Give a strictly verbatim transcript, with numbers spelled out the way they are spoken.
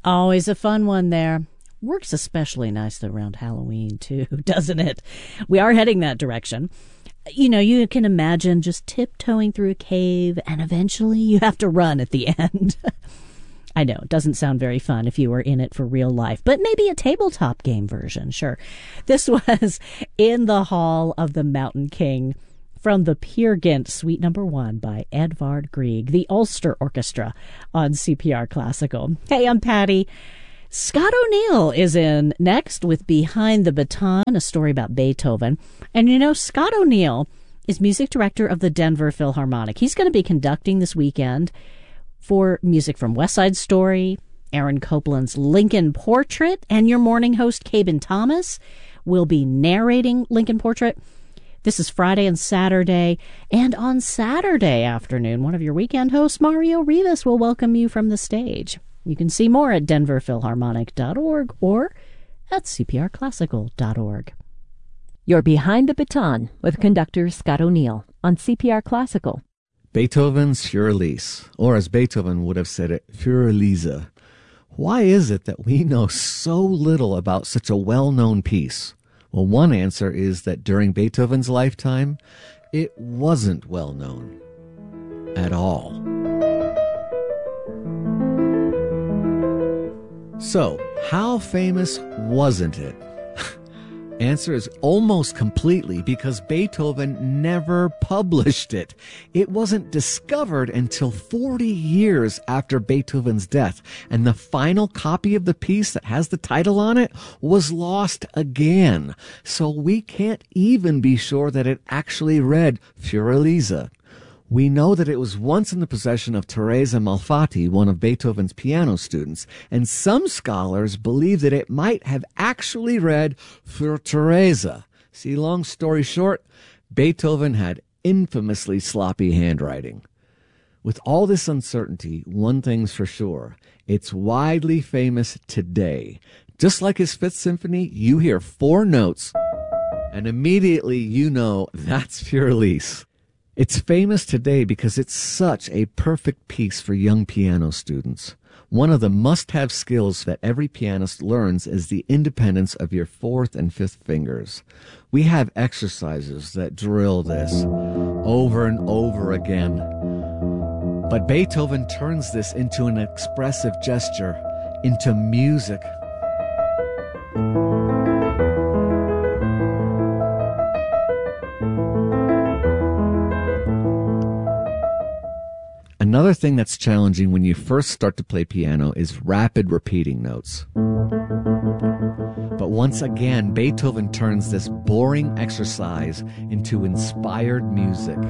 Always a fun one there. Works especially nicely around Halloween, too, doesn't it? We are heading that direction. You know, you can imagine just tiptoeing through a cave, and eventually you have to run at the end. I know, it doesn't sound very fun if you were in it for real life, but maybe a tabletop game version, sure. This was In the Hall of the Mountain King from the Peer Gynt Suite Number One by Edvard Grieg, the Ulster Orchestra on C P R Classical. Hey, I'm Patty. Scott O'Neill is in next with Behind the Baton, a story about Beethoven. And you know, Scott O'Neill is music director of the Denver Philharmonic. He's going to be conducting this weekend for music from West Side Story, Aaron Copland's Lincoln Portrait, and your morning host, Cabin Thomas, will be narrating Lincoln Portrait. This is Friday and Saturday, and on Saturday afternoon, one of your weekend hosts, Mario Rivas, will welcome you from the stage. You can see more at denver philharmonic dot org or at c p r classical dot org. You're Behind the Baton with conductor Scott O'Neill on C P R Classical. Beethoven's Fürlies, or as Beethoven would have said it, Fürliese. Why is it that we know so little about such a well-known piece? Well, one answer is that during Beethoven's lifetime, it wasn't well-known at all. So, how famous wasn't it? Answer is almost completely because Beethoven never published it. It wasn't discovered until forty years after Beethoven's death, and the final copy of the piece that has the title on it was lost again. So we can't even be sure that it actually read Fürliese. We know that it was once in the possession of Teresa Malfatti, one of Beethoven's piano students, and some scholars believe that it might have actually read Für Teresa. See, long story short, Beethoven had infamously sloppy handwriting. With all this uncertainty, one thing's for sure. It's widely famous today. Just like his Fifth Symphony, you hear four notes, and immediately you know that's Fürlies. It's famous today because it's such a perfect piece for young piano students. One of the must-have skills that every pianist learns is the independence of your fourth and fifth fingers. We have exercises that drill this over and over again. But Beethoven turns this into an expressive gesture, into music. Another thing that's challenging when you first start to play piano is rapid repeating notes. But once again, Beethoven turns this boring exercise into inspired music.